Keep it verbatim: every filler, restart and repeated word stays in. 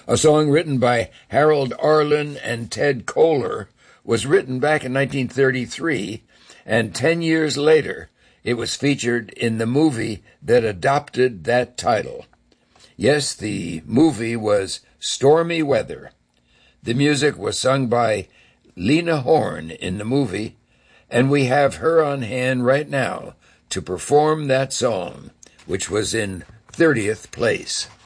A song written by Harold Arlen and Ted Koehler was written back in nineteen thirty-three, and ten years later it was featured in the movie that adopted that title. Yes, the movie was Stormy Weather. The music was sung by Lena Horne in the movie, and we have her on hand right now to perform that song, which was in thirtieth place.